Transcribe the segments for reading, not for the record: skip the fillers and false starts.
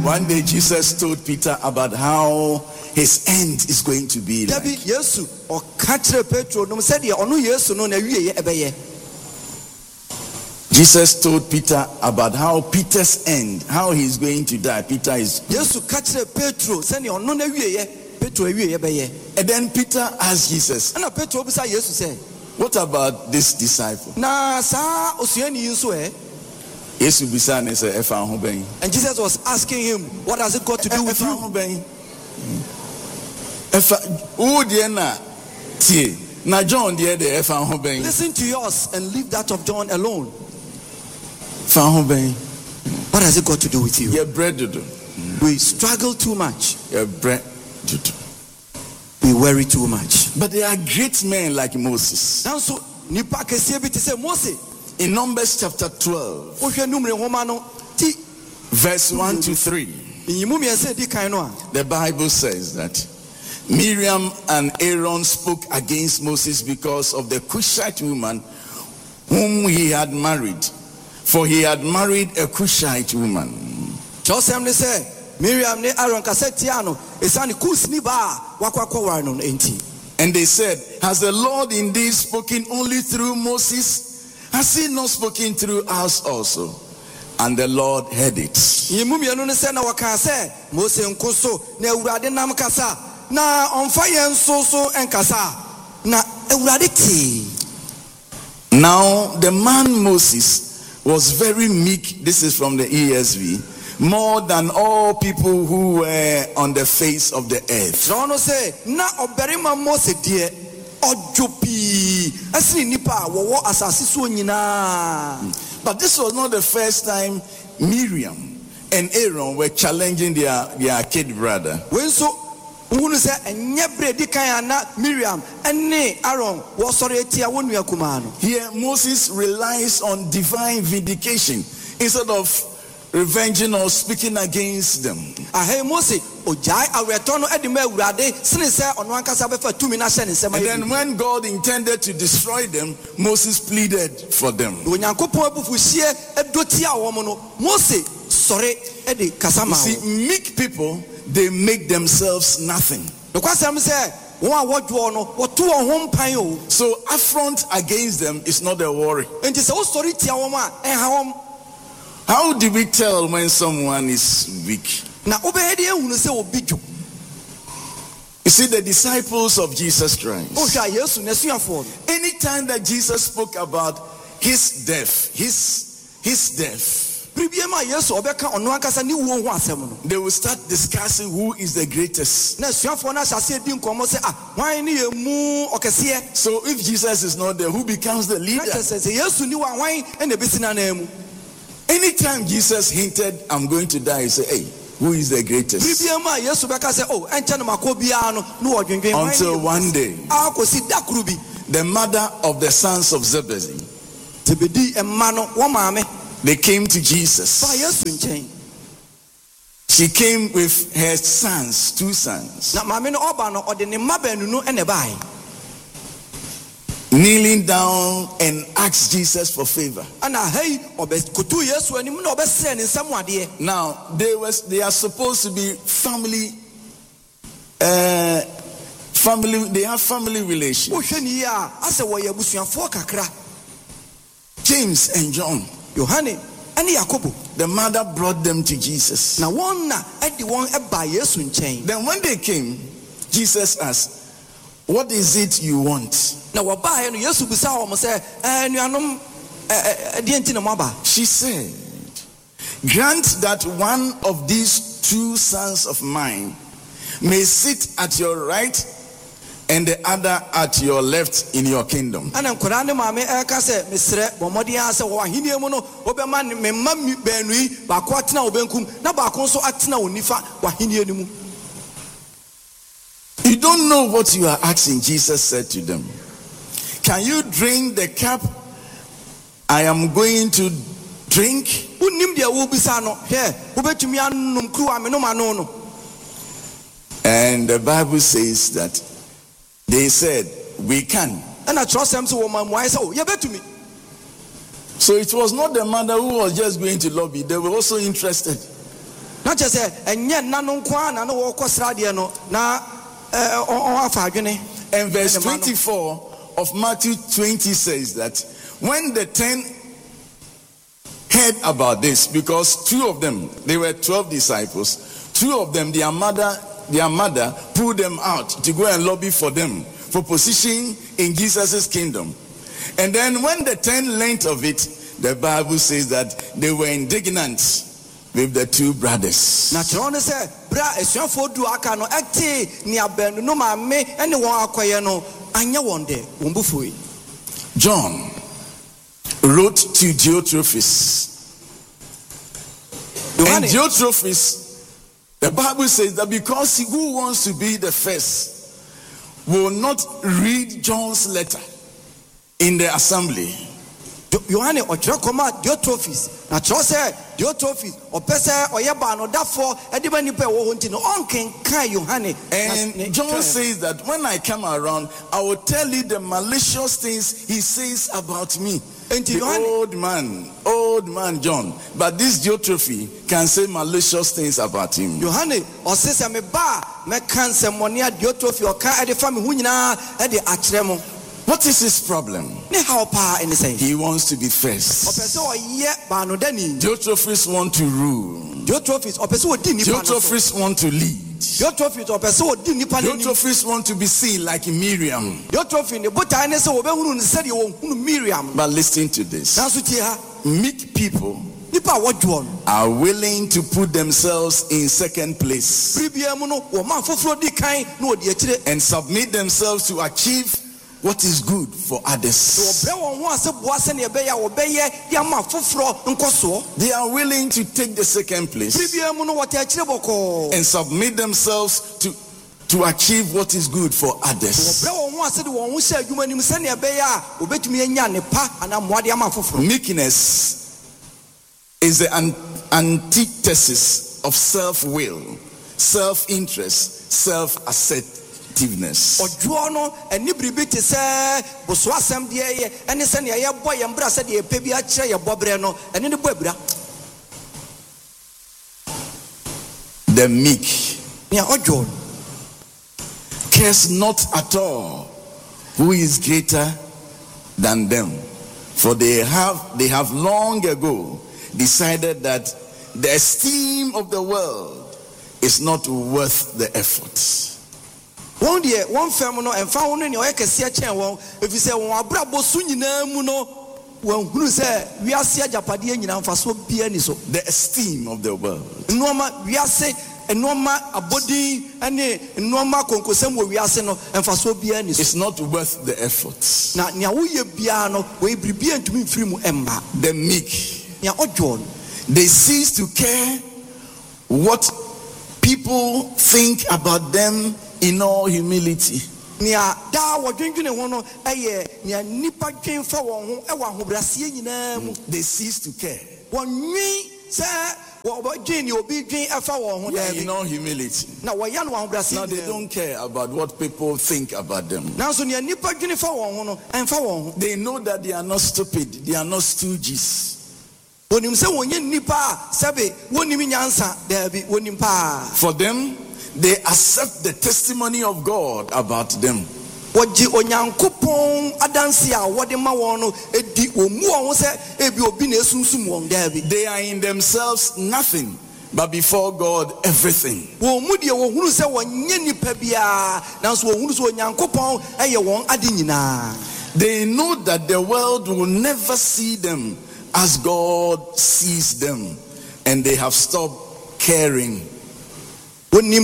One day Jesus told Peter about how his end is going to be like. Jesus told Peter about how Peter's end, how he's going to die. Peter is. And then Peter asked Jesus, what about this disciple? And Jesus was asking him, what has it got to do with you? Listen to yours and leave that of John alone. What has it got to do with you? We struggle too much. We worry too much. But there are great men like Moses. In Numbers chapter 12, verse 1 to 3, the Bible says that Miriam and Aaron spoke against Moses because of the Cushite woman whom he had married. For he had married a Cushite woman. And they said, has the Lord indeed spoken only through Moses? Has he not spoken through us also? And the Lord heard it. Now the man Moses was very meek. This is from the ESV. More than all people who were on the face of the earth. But this was not the first time Miriam and Aaron were challenging their kid brother. Here Moses relies on divine vindication instead of revenging or speaking against them. And then when God intended to destroy them, Moses pleaded for them. You see, meek people, they make themselves nothing. So affront against them is not a worry. How do we tell when someone is weak? You see, the disciples of Jesus Christ, anytime that Jesus spoke about his death, they will start discussing who is the greatest. So if Jesus is not there, who becomes the leader? Anytime Jesus hinted, I'm going to die, he said, hey, who is the greatest? Until one day, the mother of the sons of Zebedee, they came to Jesus. She came with her sons, 2 sons. Kneeling down and asked Jesus for favor. Now they are supposed to be family. They have family relations. James and John, the mother brought them to Jesus. Then when they came, Jesus asked, what is it you want? She said, grant that one of these 2 sons of mine may sit at your right and the other at your left in your kingdom. You don't know what you are asking, Jesus said to them. Can you drink the cup I am going to drink? And the Bible says that they said, we can. So it was not the mother who was just going to lobby, they were also interested. Not just and yet none kwan and no cosradiano na and verse 24 of Matthew 20 says that when the 10 heard about this, because 2 of them, they were 12 disciples, 2 of them, their mother pulled them out to go and lobby for them for position in Jesus' kingdom. And then when the 10 learned of it, the Bible says that they were indignant with the 2 brothers. John wrote to Diotrephes. And Diotrephes, the Bible says that because who wants to be the first will not read John's letter in the assembly. Yohane ochokoma Diotrephes na chose Diotrephes opese oyeba no dafo ediba nipa wo ho ntino onkenkan Yohane. And John says that when I come around I will tell you the malicious things he says about me. The old man John, but this Diotrephes can say malicious things about him. Yohane osese me ba me kan semonia Diotrephes o kan ede fa me hu nyina ede akyere mo. What is his problem? He wants to be first. Diotrephes want to rule. Diotrephes want to lead. Diotrephes want to be seen like Miriam. But listen to this. Meek people are willing to put themselves in second place and submit themselves to achieve what is good for others. They are willing to take the second place and submit themselves to achieve what is good for others. Meekness is the antithesis of self-will, self-interest, self-assertiveness. The meek cares not at all who is greater than them, for they have long ago decided that the esteem of the world is not worth the effort. One day, one family and found in your Ekasia channel. If you say, "One brabo sunina muno," who say, "We are Sia Japadian and Faso Pianiso." The esteem of the world. Norma, we are say, and Norma a body and Norma Concosem, we are saying, and Faso Pianiso. It's not worth the effort. Now, Nyawuye piano, we prepare to be free emba. The meek, they cease to care what people think about them. In all humility, they cease to care. In all humility. Now they don't care about what people think about them. They know that they are not stupid, they are not stooges. For them, they accept the testimony of God about them. They are in themselves nothing, but before God everything. They know that the world will never see them as God sees them, and they have stopped caring. They are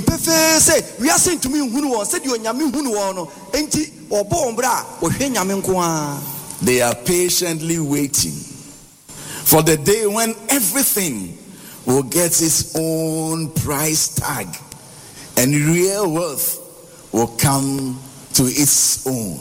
patiently waiting for the day when everything will get its own price tag and real worth will come to its own.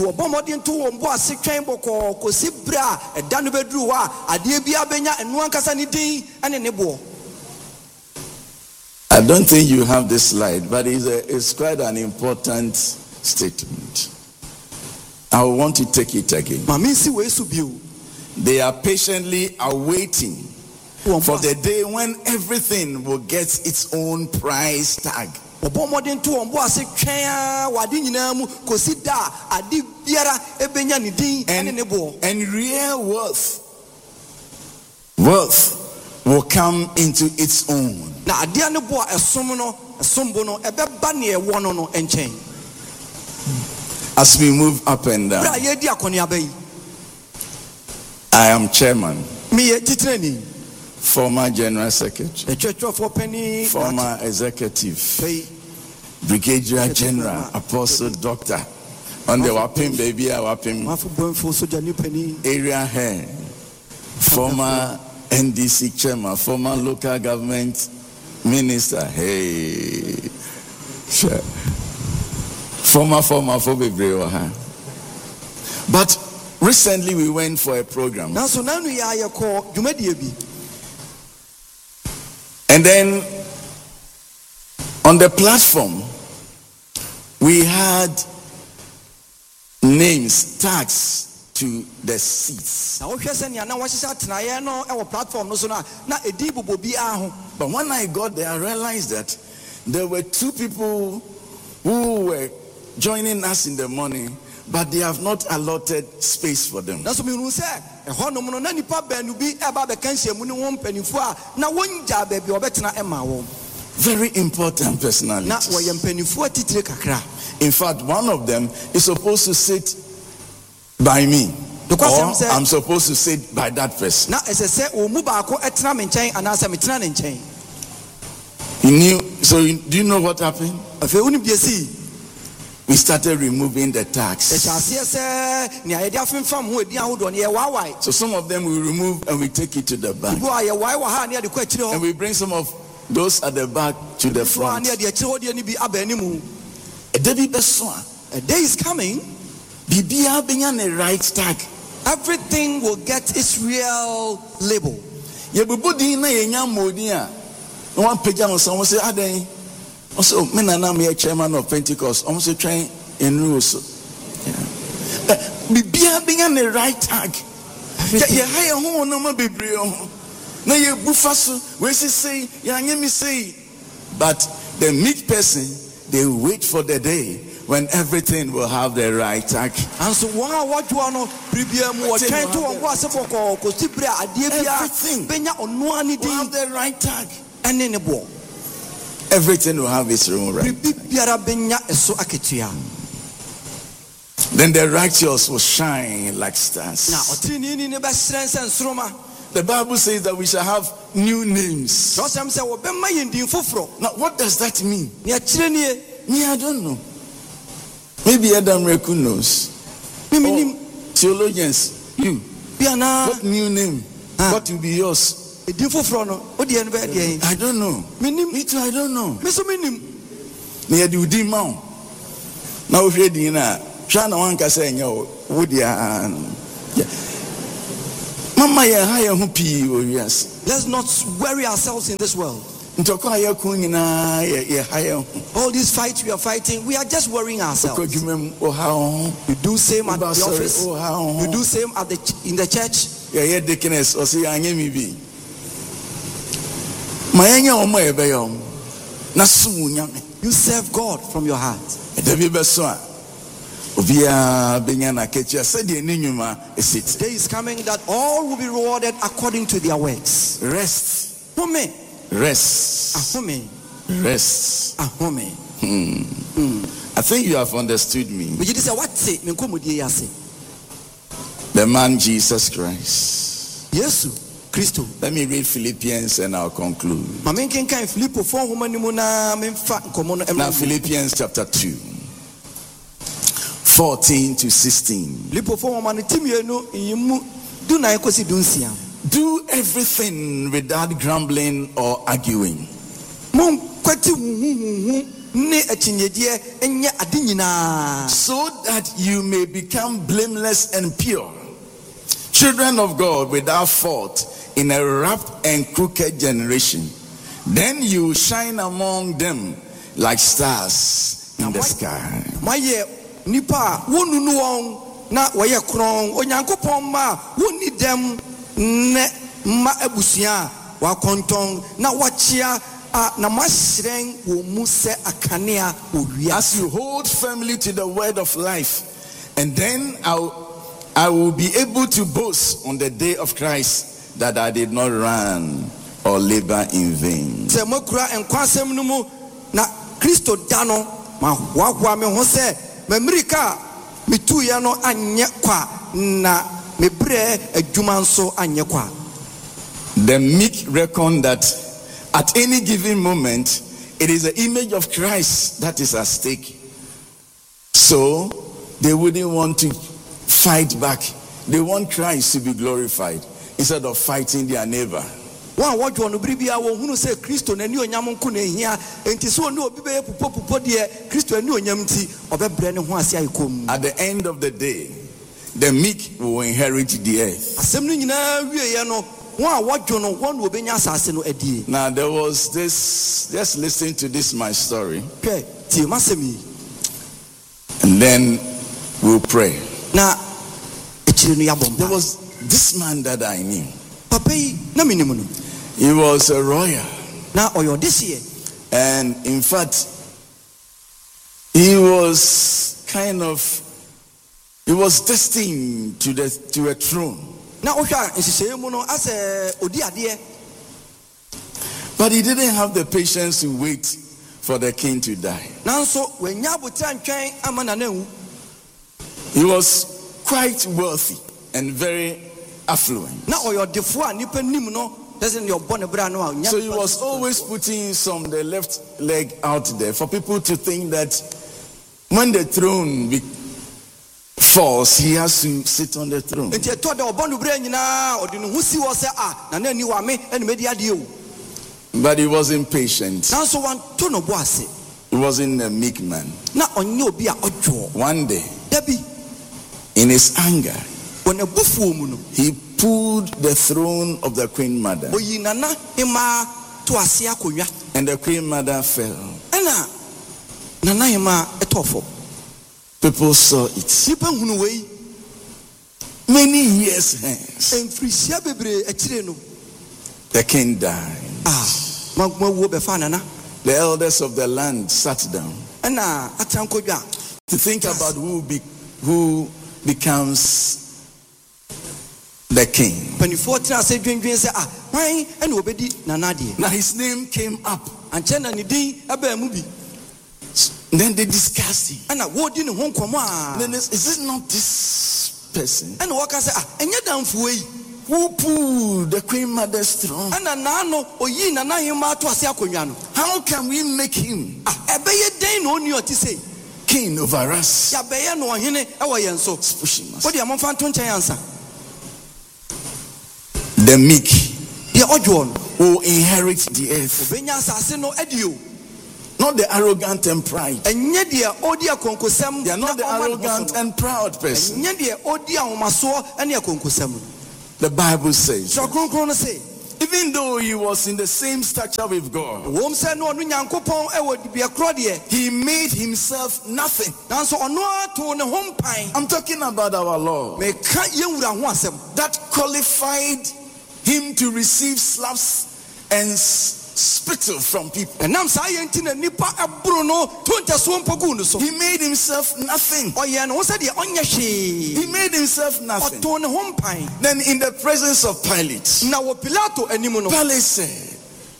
I don't think you have this slide, but it's quite an important statement. I want to take it again. They are patiently awaiting For the day when everything will get its own price tag. And real wealth will come into its own. As we move up and down, I am chairman, former general secretary, former executive, brigadier general, apostle, doctor, on the Wapim baby, Wapim, area head, former NDC chairman, former local government minister, hey, former but recently we went for a program, and then on the platform we had names, tags to the seats. But when I got there, I realized that there were two people who were joining us in the morning, but they have not allotted space for them. Very important personalities. In fact, one of them is supposed to sit by me, or I'm supposed to sit by that person. He knew. So do you know what happened? We started removing the tags. So some of them we remove and we take it to the back, and we bring some of those at the back to the front. A day is coming, the right tag. Everything will get its real label. One page on someone say, "Aden." Also, me na me chairman of Pentecost. Almost train in rules. Bibia being the right tag. Yeah, hire home no more bibrio. Na ye bufaso. We say, ya me say. But the meek person, they wait for the day when everything will have the right tag. And so what you are not everything will have the right tag. And in the ball, everything will have its own right. Then the righteous will shine like stars. The Bible says that we shall have new names. Now, what does that mean? Me, I don't know. Maybe Adam Reku knows. Theologians, you. What new name? What will be yours? I don't know. Me too, I don't know. Near the Udimau. Now, if you're dinner, Shana one can say, Mama, let's not worry ourselves in this world. All these fights we are fighting, we are just worrying ourselves. You do same at the office. You do same in the church. You serve God from your heart. The day is coming that all will be rewarded according to their works. Rest. Rest. Rest. I think you have understood me. The man Jesus Christ. Yes, Christo. Let me read Philippians and I'll conclude. Now Philippians chapter 2. 14 to 16. Do everything without grumbling or arguing, so that you may become blameless and pure, children of God without fault in a corrupt and crooked generation. Then you shine among them like stars in the sky. Nipa wonu won na waye kron onyankopon ma woni dem ne ma abusua wakontong na wachia na mashreng wo mu se akanea owia. As you hold firmly to the word of life, and then I will be able to boast on the day of Christ that I did not run or labor in vain. Se mokura enkwasem no mu na Kristo dano ma hwa me ho se mamirika mitu ya no anye kwa na mebre adwuma nso anye kwa. The meek reckon that at any given moment it is the image of Christ that is at stake, so they wouldn't want to fight back. They want Christ to be glorified instead of fighting their neighbor. One what you want to be who say Christo and you nyam nko na hia enti so no obi be pupo de Christo and you nyam ti obebre ne ho ase ayikom. At the end of the day, the meek will inherit the earth. Asem no nyina wie ye no one what you know one obenya asase no adie. Now there was this, just listen to this my story. Okay, ti masemi. And then we'll pray. Na echire no yabom. There was this man that I knew. Papa yi na minimu no. He was a royal. Na oyo this year. And in fact, he was destined to a throne. Na ohwa nsiseye mu no ase odi ade. But he didn't have the patience to wait for the king to die. Nanso wenya botan twen amana na hu. He was quite wealthy and very affluent. Na oyo defo a nipa nim no doesn't your born bra no. So he was always putting the left leg out there for people to think that when the throne falls, he has to sit on the throne. But he was impatient. He wasn't a meek man. One day, in his anger, he pulled the throne of the queen mother, and the queen mother fell. People saw it. Many years hence, the king died. The elders of the land sat down to think about who becomes the king. Now his name came up. Then they discussed it. Then is it not this person who pulled the queen mother's throne? How can we make him king over us? It's pushing us. The meek will inherit the earth. Not the arrogant and pride. They are not the arrogant and proud person. The Bible says, even though he was in the same stature with God, he made himself nothing. I'm talking about our Lord. That qualified him to receive slaps and spittle from people. He made himself nothing. He made himself nothing. Then in the presence of Pilate, Pilate said,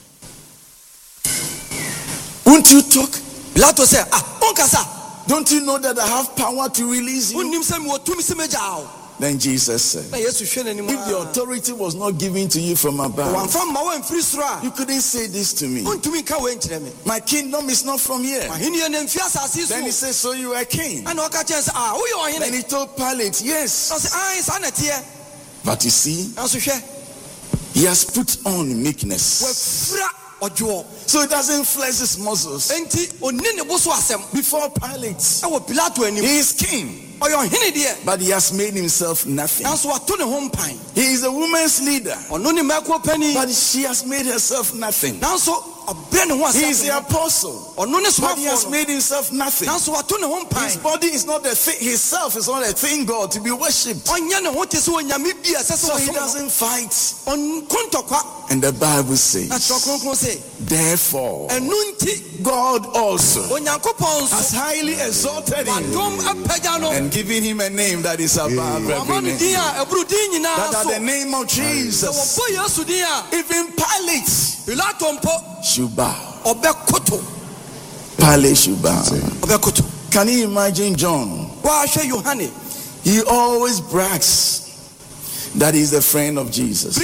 won't you talk? Pilate said, don't you know that I have power to release you? Then Jesus said, if the authority was not given to you from above, you couldn't say this to me. My kingdom is not from here. Then he said, so you are a king. Then he told Pilate, yes. But you see, he has put on meekness, so he doesn't flex his muscles before Pilate. He is king, but he has made himself nothing. He is a woman's leader, but she has made herself nothing. He is the apostle, but he has made himself nothing. His body is not a thing, himself is not a thing, God, to be worshipped. So he doesn't fight. And the Bible says, therefore, God also has highly exalted him and given him a name that is above every name. That at the name of Jesus, even Pilate should bow. Pilate should bow. Can you imagine John? He always brags that he's a friend of Jesus.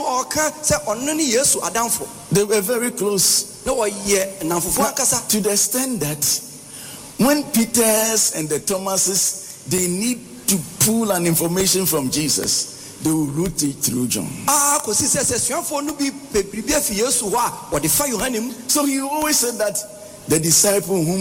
They were very close. To the extent that when Peter's and the Thomases, they need to pull an information from Jesus, they will route it through John. So he always said that the disciple whom